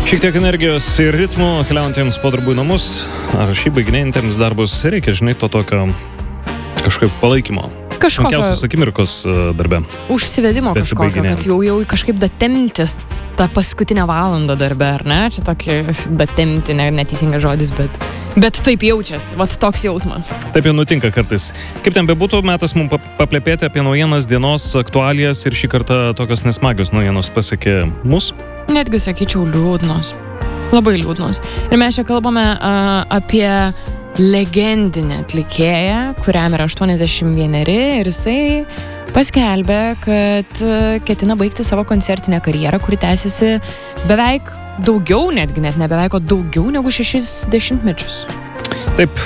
Šiek tiek energijos ir ritmų keliaujantiems po darbų į namus, ar šį baiginėjantiems darbus reikia, žinai, to tokio kažkaip palaikymo. Sunkiausios akimirkos darbe. Užsivedimo kažkokio, kad jau kažkaip datemti tą paskutinę valandą darbe, ar ne? Čia tokį datemti, neteisingas žodis, bet taip jaučiasi, vat toks jausmas. Taip jau nutinka kartais. Kaip ten bebūtų, metas mums paplepėti apie naujienas, dienos aktualijas ir šį kartą tokios nesmagios naujienos pasiekė mus. Netgi sakyčiau liūdnos. Labai liūdnos. Ir mes čia kalbame apie legendinę atlikėją, kuriam yra 81 ir jisai paskelbė, kad ketina baigti savo koncertinę karjerą, kuri tęsiasi beveik daugiau, netgi net ne beveik, o daugiau negu 60 mečius. Taip,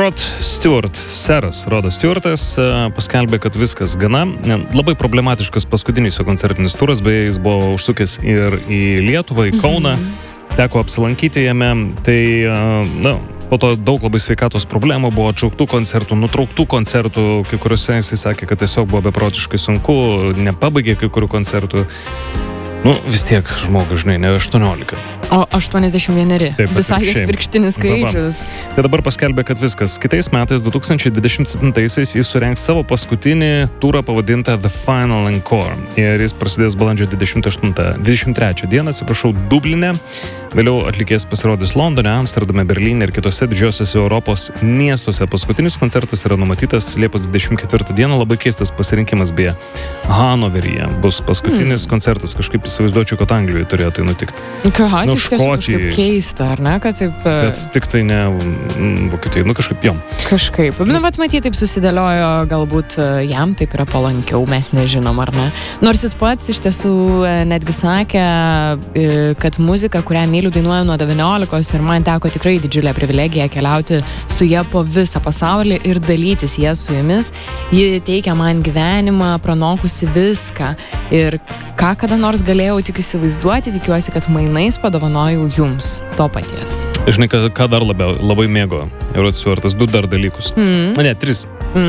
seras Rodas Stewartas paskelbė, kad viskas gana. Labai problematiškas paskutinis jo koncertinis turas, beje, jis buvo užsukęs ir į Lietuvą, į Kauną, teko apsilankyti jame, tai, po to daug labai sveikatos problemų, buvo atšauktų koncertų, nutrauktų koncertų, kai kuriuose jisai sakė, kad tiesiog buvo beprotiškai sunku, nepabaigė kai kurių koncertų. Vis tiek žmogus, žinai, ne 18. O 81. Taip, visai atvirkštinis skaičius. Tai dabar paskelbė, kad viskas. Kitais metais, 2027-aisiais, jis surengs savo paskutinį turą pavadintą The Final Encore. Ir jis prasidės balandžio 23 dieną, Dubline. Vėliau atlikėjas pasirodys Londone, Amsterdame, Berlyne ir kitose didžiosiuose Europos miestuose. Paskutinis koncertas yra numatytas Liepos 24 dieną. Labai keistas pasirinkimas, beje. Hanoveryje bus paskutinis koncertas. Kažkaip įsivaizduočiau, kad Anglijoje turėjo tai nutikti. Iš tiesų kažkaip keista, ar ne? Kad taip... Bet tik tai ne Vokietijai, kažkaip jom. Kažkaip. Matyt, taip susidėliojo, galbūt jam taip yra palankiau, mes nežinom, ar ne. Nors jis pats iš tiesų netgi sakė, kad muzika, kurią myliu, dainuoju nuo 19 ir man teko tikrai didžiulę privilegiją keliauti su ja po visą pasaulį ir dalytis ją su jumis. Ji teikia man gyvenimą, pranokusi viską. Ir ką kada nors galėjau tik įsivaizduoti, tikiuosi, kad mainais padovanojau jums to paties. Žinai, ką dar labai mėgo Rodas Stewartas, 2 dar dalykus. Ne, 3.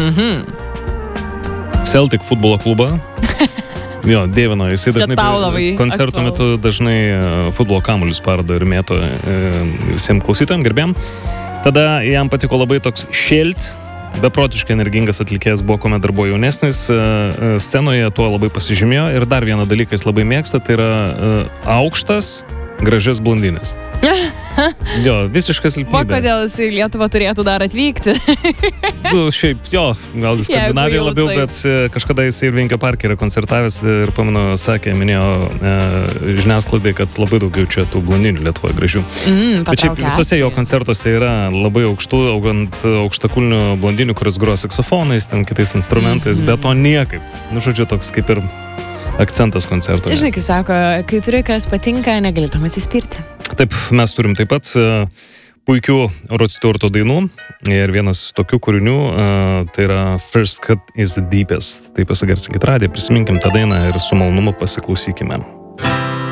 Celtic futbolo klubą. Jo, dievino, jisai dažnai koncertų metu dažnai futbolo kamuolius pardo ir mėto visiems klausytojams, gerbėjom. Tada jam patiko labai toks beprotiškai energingas atlikėjas buvo, kuomet dar buvo jaunesnis, scenoje tuo labai pasižymėjo. Ir dar vieną dalyką jis labai mėgsta, tai yra aukštas, gražias blondinės. Jo, visiškas silpnybė. Kodėl jis į Lietuvą turėtų dar atvykti? Šiaip, jo, gal Skandinavija labiau, bet kažkada jis ir Vingio parke yra koncertavęs ir, pamenu, minėjo žiniasklaidai, kad labai daug jaučia tų blondinių Lietuvoje gražių. Bet šiaip visose jo koncertuose yra labai aukštakulnių blondinių, kuris groja saksofonais, ten kitais instrumentais, bet to niekaip. Žodžiu, toks kaip ir akcentas koncerto. Žinai, kai sako, kai turi kas patinka, negali tam atsispirti. Taip, mes turim taip pat puikių Rodas Stewarto dainų ir vienas tokių kūrinių, tai yra First Cut is the Deepest. Tai pasigarsinkit radiją, prisiminkim tą dainą ir su malonumu pasiklausykime.